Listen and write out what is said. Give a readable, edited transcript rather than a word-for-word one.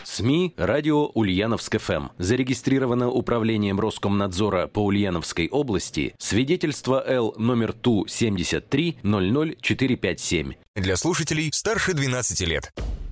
СМИ «Радио Ульяновск-ФМ». Зарегистрировано Управлением Роскомнадзора по Ульяновской области. Свидетельство Л номер ТУ 73 00457. Для слушателей старше 12 лет.